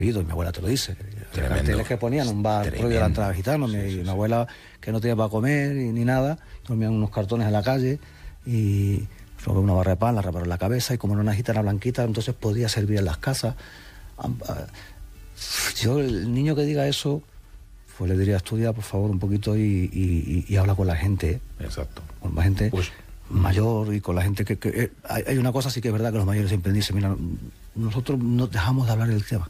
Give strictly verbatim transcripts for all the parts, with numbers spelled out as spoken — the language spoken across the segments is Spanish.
y mi abuela te lo dice. Tremendo. Carteles que ponían un bar prohibido de la entrada de gitanos, Sí, mi, sí, mi sí. abuela que no tenía para comer y, ni nada, dormían unos cartones en la calle y robé una barra de pan, la reparó en la cabeza y como era una gitana blanquita, entonces podía servir en las casas. Yo, el niño que diga eso, pues le diría, estudia por favor un poquito y, y, y habla con la gente. Exacto. Con la gente Pues, mayor y con la gente que... que eh, hay, hay una cosa sí que es verdad que los mayores siempre dicen, mira, nosotros no dejamos de hablar del tema.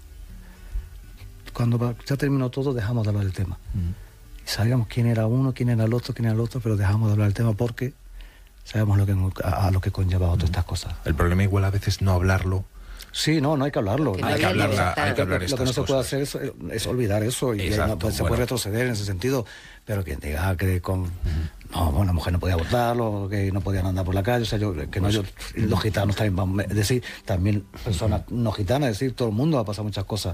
Cuando ya terminó todo, dejamos de hablar del tema. mm. Y sabíamos quién era uno, quién era el otro, quién era el otro, pero dejamos de hablar del tema porque sabemos lo que, a, a lo que conlleva todas estas cosas. El problema igual a veces no hablarlo. Sí, no, no hay que hablarlo. Que No Hay que nadie hablar, está- hay que hablar Lo estas que no se cosas. puede hacer es, es olvidar eso y Exacto, no, pues, se bueno. puede retroceder en ese sentido, pero quien diga que con no, bueno, la mujer no podía abortarlo, que no podían andar por la calle, o sea, yo que no yo los gitanos también van, es decir, también personas no gitanas, es decir, todo el mundo ha pasado muchas cosas.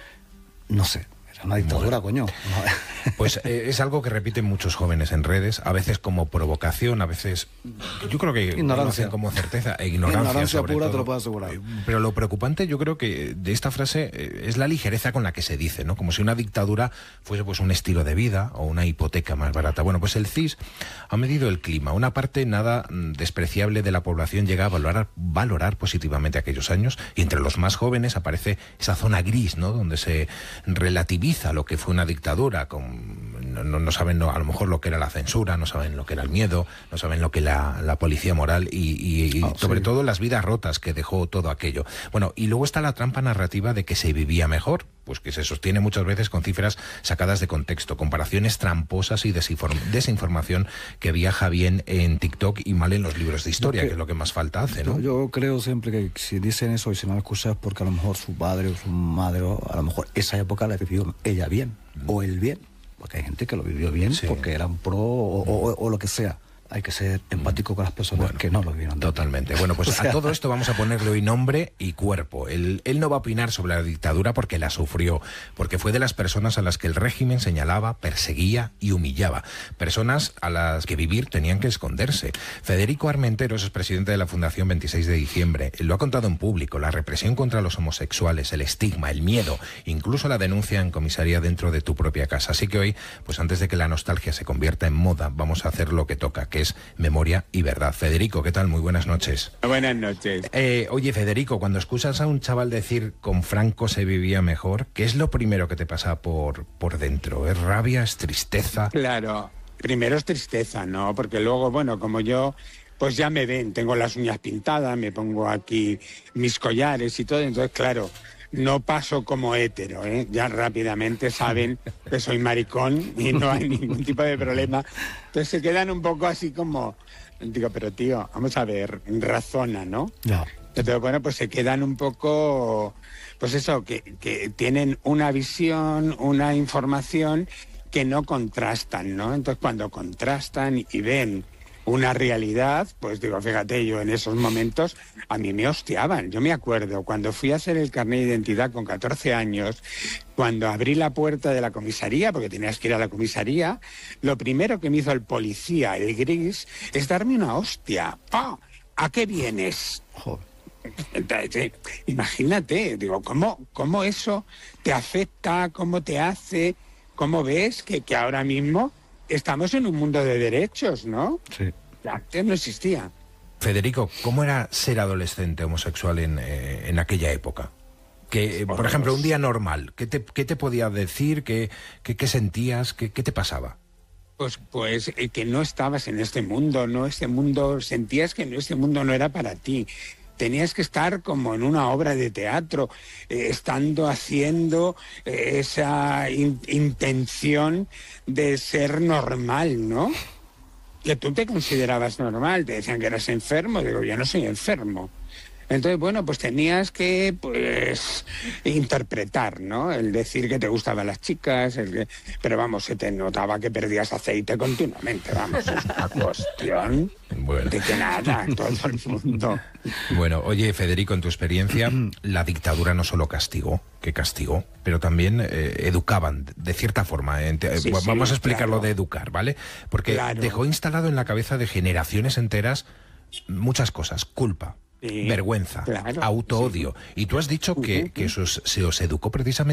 No sé, era una dictadura, coño. No. Pues eh, es algo que repiten muchos jóvenes en redes, a veces como provocación, a veces yo creo que Ignorancia. lo hacen como certeza e ignorancia, Ignorancia sobre pura, todo. te lo puedo asegurar. Eh, Pero lo preocupante yo creo que de esta frase eh, es la ligereza con la que se dice, ¿no? Como si una dictadura fuese pues un estilo de vida o una hipoteca más barata. Bueno, pues el C I S ha medido el clima. Una parte nada mm, despreciable de la población llega a valorar, valorar positivamente aquellos años y entre los más jóvenes aparece esa zona gris, ¿no? Donde se relativiza lo que fue una dictadura, con, no, no, no saben no, a lo mejor lo que era la censura, no saben lo que era el miedo, no saben lo que era la, la policía moral y, y, y Oh, sobre sí. todo las vidas rotas que dejó todo aquello. Bueno, y luego está la trampa narrativa de que se vivía mejor, pues que se sostiene muchas veces con cifras sacadas de contexto, comparaciones tramposas y desinform- desinformación que viaja bien en TikTok y mal en los libros de historia, Yo que, que- es lo que más falta hace, ¿no? Yo, yo creo siempre que si dicen eso y si no lo escuchas es porque a lo mejor su padre o su madre, o a lo mejor esa época la vivió ella bien, o él bien, porque hay gente que lo vivió bien Sí. porque eran pro o, o- o lo que sea. Hay que ser empático con las personas Bueno, que no lo vivieron. Totalmente. Bueno, pues O sea- a todo esto vamos a ponerle hoy nombre y cuerpo. Él, él no va a opinar sobre la dictadura porque la sufrió, porque fue de las personas a las que el régimen señalaba, perseguía y humillaba. Personas a las que vivir tenían que esconderse. Federico Armenteros es presidente de la Fundación veintiséis de diciembre. Él lo ha contado en público. La represión contra los homosexuales, el estigma, el miedo, incluso la denuncia en comisaría dentro de tu propia casa. Así que hoy, pues antes de que la nostalgia se convierta en moda, vamos a hacer lo que toca, que es memoria y verdad. Federico, ¿qué tal? Muy buenas noches. Buenas noches. Eh, oye, Federico, cuando escuchas a un chaval decir con Franco se vivía mejor, ¿qué es lo primero que te pasa por, por dentro? ¿Es rabia? ¿Es tristeza? Claro, primero es tristeza, ¿no? Porque luego, bueno, como yo, pues ya me ven, tengo las uñas pintadas, me pongo aquí mis collares y todo, entonces, claro, no paso como hétero, ¿eh? Ya rápidamente saben que soy maricón y no hay ningún tipo de problema. Entonces se quedan un poco así como, digo, pero tío, vamos a ver, razona, ¿no? Ya. Entonces, bueno, pues se quedan un poco, pues eso, que, que tienen una visión, una información que no contrastan, ¿no? Entonces, cuando contrastan y ven una realidad, pues digo, fíjate, yo en esos momentos a mí me hostiaban. Yo me acuerdo, cuando fui a hacer el carnet de identidad con catorce años, cuando abrí la puerta de la comisaría, porque tenías que ir a la comisaría, lo primero que me hizo el policía, el gris, es darme una hostia. ¡Pah! ¿A qué vienes? Joder. Entonces, imagínate, digo, ¿cómo, cómo eso te afecta, cómo te hace, cómo ves que, que ahora mismo estamos en un mundo de derechos, ¿no? Sí. Antes no existía. Federico, ¿cómo era ser adolescente homosexual en, eh, en aquella época? Que, eh, por ejemplo, un día normal, ¿qué te, qué te podía decir? ¿Qué, qué, qué sentías? ¿Qué, qué te pasaba? Pues, pues eh, que no estabas en este mundo, no este mundo, sentías que no, este mundo no era para ti. Tenías que estar como en una obra de teatro, eh, estando haciendo eh, esa in- intención de ser normal, ¿no? Que tú te considerabas normal, te decían que eras enfermo, digo, yo no soy enfermo. Entonces, bueno, pues tenías que, pues, interpretar, ¿no? El decir que te gustaban las chicas, el que... pero vamos, se te notaba que perdías aceite continuamente, vamos, es una cuestión Bueno. de que nada, todo el mundo. Bueno, oye, Federico, en tu experiencia, la dictadura no solo castigó, que castigó, pero también eh, educaban, de cierta forma. eh, ente- Sí, eh, sí, vamos a explicarlo claro. de educar, ¿vale? Porque Claro. dejó instalado en la cabeza de generaciones enteras muchas cosas. Culpa, Sí, vergüenza, claro, autoodio. Sí. Y tú has dicho que, uh-huh. que eso se os educó precisamente